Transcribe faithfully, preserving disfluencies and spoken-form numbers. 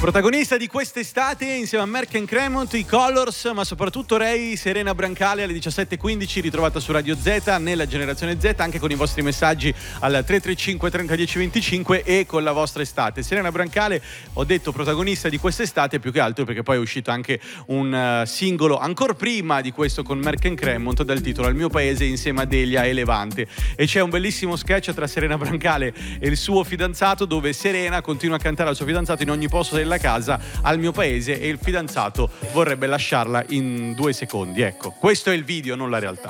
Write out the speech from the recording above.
Protagonista di quest'estate insieme a Merck and Cremont, i Colors, ma soprattutto Ray, Serena Brancale alle diciassette e quindici, ritrovata su Radio Z nella Generazione Z, anche con i vostri messaggi al tre tre cinque trenta dieci venticinque e con la vostra estate. Serena Brancale, ho detto protagonista di quest'estate più che altro perché poi è uscito anche un uh, singolo ancora prima di questo con Merck and Cremont dal titolo Al mio paese insieme a Delia e Levante, e c'è un bellissimo sketch tra Serena Brancale e il suo fidanzato dove Serena continua a cantare al suo fidanzato in ogni posto della casa Al mio paese e il fidanzato vorrebbe lasciarla in due secondi. Ecco, questo è il video, non la realtà.